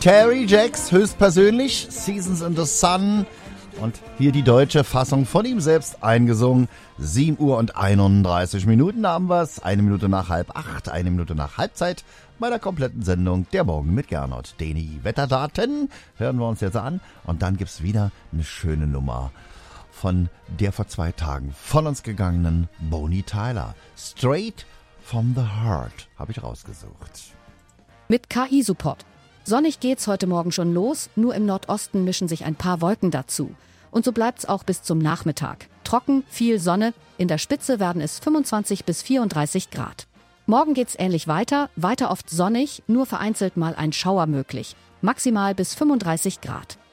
Terry Jacks höchstpersönlich, Seasons in the Sun. Und hier die deutsche Fassung von ihm selbst eingesungen. 7 Uhr und 31 Minuten haben wir's. 1 Minute nach 7:30, 1 Minute nach Halbzeit bei der kompletten Sendung Der Morgen mit Gernot. Die Wetterdaten hören wir uns jetzt an. Und dann gibt's wieder eine schöne Nummer von der vor 2 Tagen von uns gegangenen Bonnie Tyler. Straight from the Heart habe ich rausgesucht. Mit KI-Support. Sonnig geht's heute Morgen schon los, nur im Nordosten mischen sich ein paar Wolken dazu. Und so bleibt's auch bis zum Nachmittag. Trocken, viel Sonne, in der Spitze werden es 25 bis 34 Grad. Morgen geht's ähnlich weiter oft sonnig, nur vereinzelt mal ein Schauer möglich. Maximal bis 35 Grad.